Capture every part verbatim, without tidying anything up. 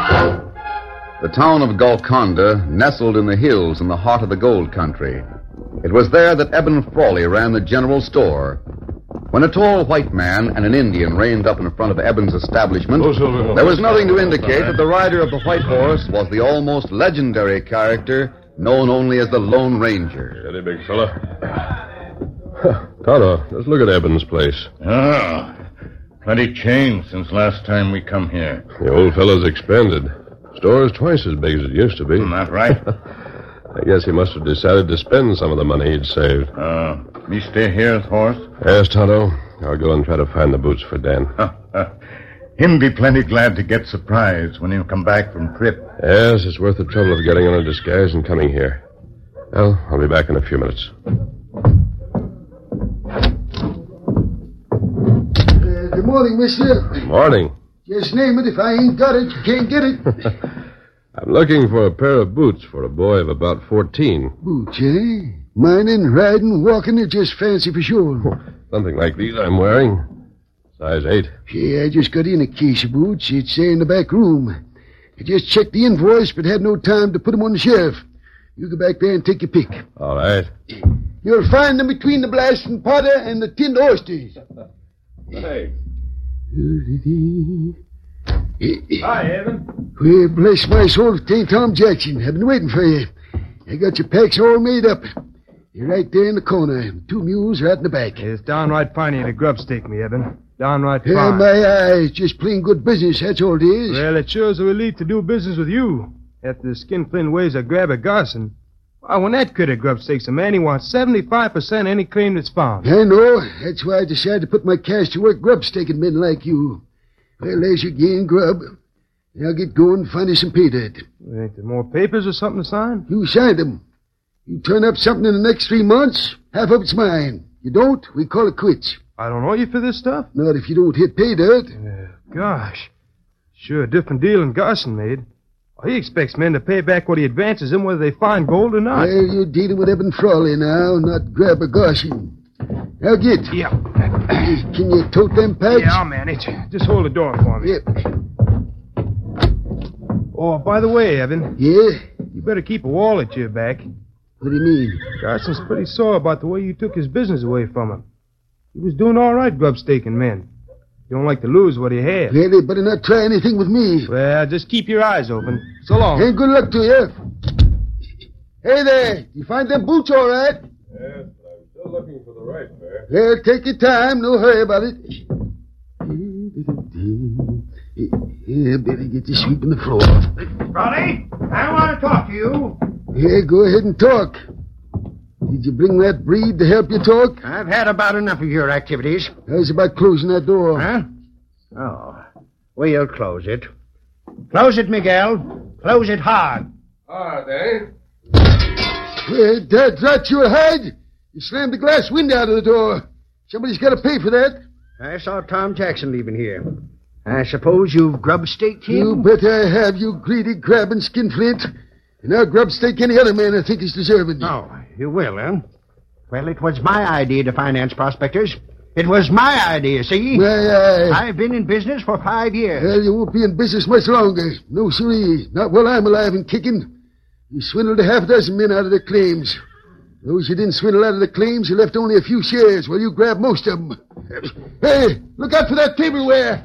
The town of Golconda nestled in the hills in the heart of the gold country. It was there that Eben Frawley ran the general store. When a tall white man and an Indian reined up in front of Eben's establishment, there was nothing to indicate that the rider of the white horse was the almost legendary character known only as the Lone Ranger. Steady, big fella. Tonto, let's look at Eben's place. Ah, plenty changed since last time we come here. The old fellow's expanded. Store's twice as big as it used to be. Isn't that right? I guess he must have decided to spend some of the money he'd saved. Uh, me stay here with horse? Yes, Tonto. I'll go and try to find the boots for Dan. Uh, uh, him be plenty glad to get surprised when he come back from trip. Yes, it's worth the trouble of getting on a disguise and coming here. Well, I'll be back in a few minutes. Uh, good morning, mister. Morning. Just name it. If I ain't got it, you can't get it. I'm looking for a pair of boots for a boy of about fourteen. Boots, eh? Mining, riding, walking, they're just fancy for sure. Something like these I'm wearing. Size eight. Yeah, I just got in a case of boots. It's there in the back room. I just checked the invoice, but had no time to put them on the shelf. You go back there and take your pick. All right. You'll find them between the blasting powder and the tinned oysters. Hey. Hi, Evan. Well, bless my soul, it ain't Tom Jackson. I've been waiting for you. I got your packs all made up. You're right there in the corner. Two mules right in the back. It's downright fine to grub stake me, Evan. Downright fine. Yeah, my eyes. Just plain good business, that's all it is. Well, it sure is a relief to do business with you. After the skinflint ways of Grabber Garson. Why, when that critter grub stakes a man, he wants seventy-five percent any claim that's found. I know. That's why I decided to put my cash to work grub staking men like you. Well, there's your gain, grub. Now get going and find you some pay dirt. Ain't there more papers or something to sign? You signed them. You turn up something in the next three months, half of it's mine. You don't, we call it quits. I don't owe you for this stuff? Not if you don't hit pay dirt. Uh, gosh. Sure a different deal than Garson made. Well, he expects men to pay back what he advances them whether they find gold or not. Well, you're dealing with Eben Frawley now, not Grabber Garson. Now get. Yeah. Can you tote them packs? Yeah, I'll manage. Just hold the door for me. Yep. Oh, by the way, Evan. Yeah? You better keep a wall at your back. What do you mean? Garson's pretty sore about the way you took his business away from him. He was doing all right grub staking men. You don't like to lose what he had. Well, they better not try anything with me. Well, just keep your eyes open. So long. Hey, good luck to you. Hey there. You find them boots all right? Yes, but I'm still looking for the right pair. Well, take your time. No hurry about it. Yeah, better get you sweeping the floor. Raleigh, I want to talk to you. Yeah, go ahead and talk. Did you bring that breed to help you talk? I've had about enough of your activities. How's about closing that door? Huh? Oh, we'll close it. Close it, Miguel. Close it hard. Hard, eh? Well, that's right, you hide. You slammed the glass window out of the door. Somebody's got to pay for that. I saw Tom Jackson leaving here. I suppose you've grub staked him? You bet I have, you greedy, grabbing skinflint. And I'll grub stake any other man I think is deserving. Oh, you will, huh? Well, it was my idea to finance prospectors. It was my idea, see? Well, I... I've been in business for five years. Well, you won't be in business much longer. No, siree. Not while I'm alive and kicking. You swindled a half dozen men out of their claims. Those you didn't swindle out of the claims, you left only a few shares while you grabbed most of them. Hey, look out for that tableware.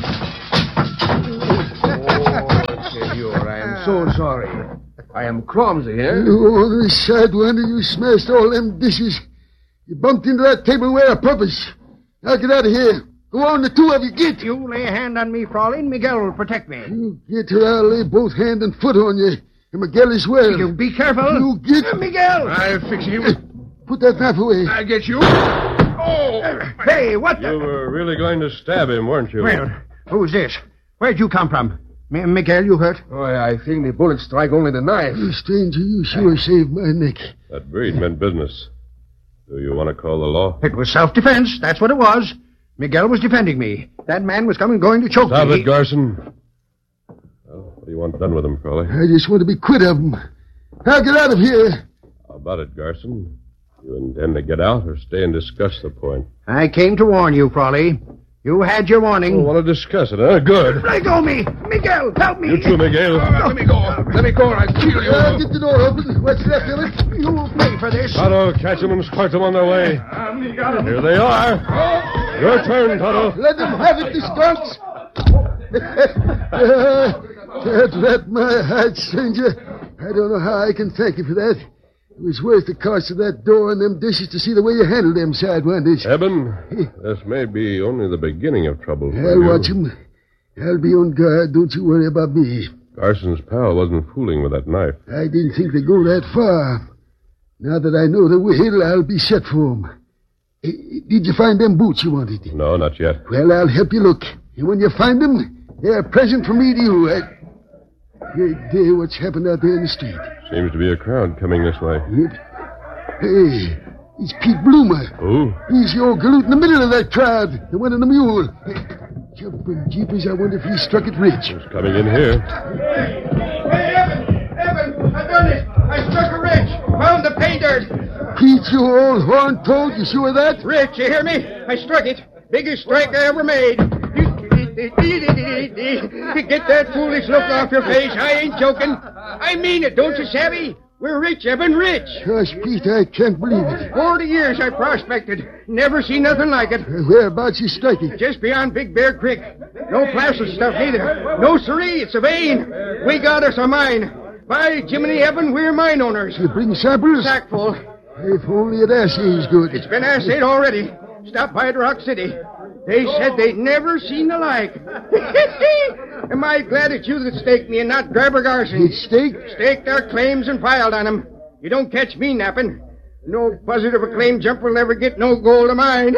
Oh, senor, I am so sorry. I am clumsy, eh? Oh, the sad wonder you smashed all them dishes. You bumped into that tableware on purpose. Now get out of here. Go on, the two of you, get. You lay a hand on me, Frawley, and Miguel will protect me. You get or I'll lay both hand and foot on you. And Miguel as well. You be careful. You get... Uh, Miguel! I'll fix him. Put that knife away. I'll get you. Oh! Uh, hey, what the... You were really going to stab him, weren't you? Well, who's this? Where'd you come from? M- Miguel, you hurt? Oh, I think the bullet strike only the knife. You stranger, you sure saved my neck. That breed meant business. Do you want to call the law? It was self-defense. That's what it was. Miguel was defending me. That man was coming going to choke Stop me. it, Garson. Well, what do you want done with him, Frawley? I just want to be quit of them. Now get out of here. How about it, Garson? You intend to get out or stay and discuss the point? I came to warn you, Frawley. You had your warning. Oh, want to discuss it, huh? Good. Let go me! Miguel, help me! You too, Miguel. Let me go. Let me go or I'll kill you. Uh, get the door open. What's left of it? You'll pay for this. Toto, catch them and start them on their way. Here they are. Your turn, Toto. Let them have it, the skunks. uh, that rat my heart, stranger. I don't know how I can thank you for that. It was worth the cost of that door and them dishes to see the way you handled them sidewinders. Eben, this may be only the beginning of trouble. for I'll you. watch him. I'll be on guard. Don't you worry about me. Carson's pal wasn't fooling with that knife. I didn't think they'd go that far. Now that I know the way, I'll be set for 'em. Eh, Did you find them boots you wanted? No, not yet. Well, I'll help you look. And when you find them, they're a present from me to you. I... Great day, what's happened out there in the street? Seems to be a crowd coming this way. Yep. Hey, it's Pete Bloomer. Who? He's the old galoot in the middle of that crowd, the one in the mule. Jumping jeepers, I wonder if he struck it rich. He's coming in here. Hey, Evan! Evan! I done it! I struck a rich! Found the pay dirt! Pete, you old horn toad, you sure of that? Rich, you hear me? I struck it. Biggest strike I ever made. Get that foolish look off your face. I ain't joking. I mean it, don't you, savvy? We're rich, Evan, rich. Gosh, Pete, I can't believe it. Forty years I prospected. Never seen nothing like it. Uh, Whereabouts you strike it? Just beyond Big Bear Creek. No placid stuff neither. No siree, it's a vein. We got us a mine. By Jiminy Evan, we're mine owners. You bring samples? Sackful. If only it assay's good. It's been assayed already. Stopped by at Rock City. They said they'd never seen the like. Am I glad it's you that staked me and not Grabber Garson? It's stake? Staked our claims and filed on them. You don't catch me napping. No buzzard of a claim jumper will ever get no gold of mine.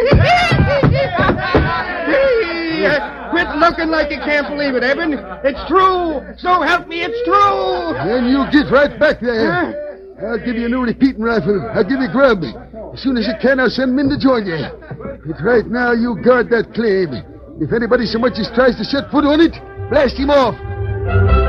Quit looking like you can't believe it, Evan. It's true. So help me, it's true. Then you get right back there. Huh? I'll give you a new repeating rifle. I'll give you grub. As soon as I can, I'll send men to join you. But right now, you guard that claim. If anybody so much as tries to set foot on it, blast him off.